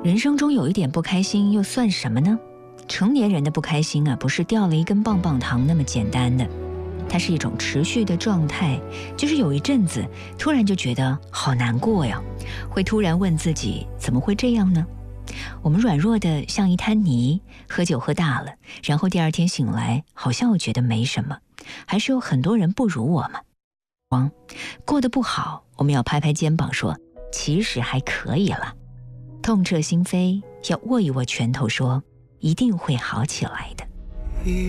人生中有一点不开心又算什么呢？成年人的不开心啊，不是掉了一根棒棒糖那么简单的，它是一种持续的状态，就是有一阵子突然就觉得好难过呀，会突然问自己怎么会这样呢？我们软弱的像一滩泥，喝酒喝大了，然后第二天醒来好像又觉得没什么，还是有很多人不如我们。过得不好，我们要拍拍肩膀说其实还可以了，痛彻心扉，要握一握拳头说一定会好起来的。